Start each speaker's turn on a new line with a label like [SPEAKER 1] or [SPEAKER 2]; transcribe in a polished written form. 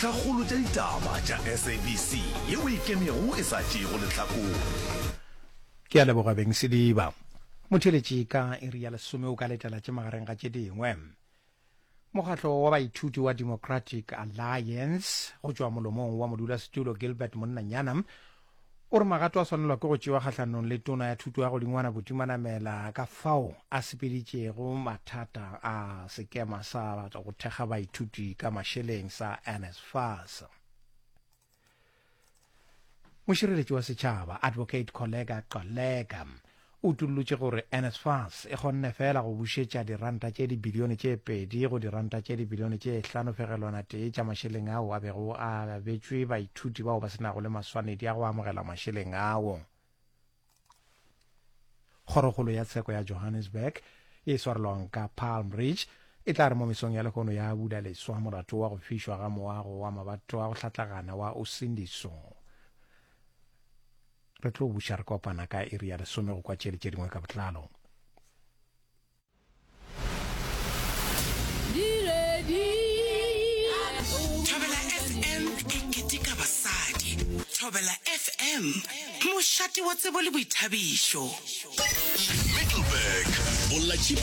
[SPEAKER 1] dikgakgolo tša ditaba tša SABC yeo e kemego e sa tšego lehlakong.
[SPEAKER 2] Ke a leboga beng sediba motheletši ka iri ya lesome o ka letela tše magareng ga tše dingwe. Mokgatlo wa baithuti wa Democratic Alliance go tšwa molomong wa modulasetulo Gilbert Monnanyana o re magato a swanelwa ke go tšewa kgahlanong le tona ya thuto ya go dingwana Botimanamela ka fao a sepeditšego mathata a sekema sa go thekga baithuti ka mašeleng sa NSFAS. Mošireletši wa setšhaba Advocate Kollega Kollega o tullotše gore NSFAS e kgonne fela go bušetša diranta tše dibilione tše 2 go diranta tše dibilione tše 5.1 tša mašeleng ao a bego a betšwe baithuti bao ba senago le maswanedi a go amogela mašeleng ao. Kgorokgolo ya tsheko ya Johannesburg e swarelwang ka Palm Ridge e tla re mo mesong ya lekgono ya bula leswa morato wa go fišwa ga moago wa mabato a go hlatlagana wa Osindiso. Re tlo buša re kopana ka iri ya lesome go kwa tšele tše dingwe ka botlalo.
[SPEAKER 3] Thobela FM e ketika basadi. Thobela FM mošate wa tsebo le boithabišo.
[SPEAKER 1] Middleburg, Bolatši